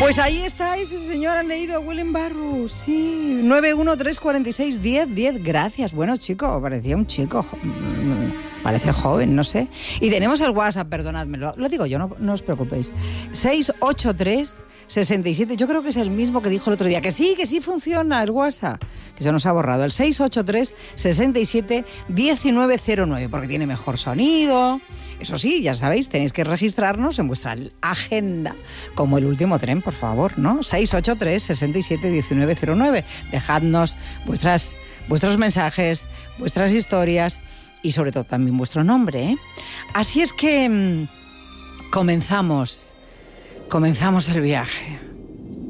Pues ahí está ese señor, han leído a William Burroughs, sí, 913461010, gracias. Bueno, chico, parecía un chico, parece joven, no sé. Y tenemos el WhatsApp, perdonadme, lo digo yo, no os preocupéis, 683-67, yo creo que es el mismo que dijo el otro día, que sí funciona el WhatsApp, que se nos ha borrado, el 683-67-1909, porque tiene mejor sonido. Eso sí, ya sabéis, tenéis que registrarnos en vuestra agenda, como el último tren, por favor, ¿no? 683-67-1909. Dejadnos vuestros mensajes, vuestras historias y sobre todo también vuestro nombre, ¿eh? Así es que comenzamos el viaje.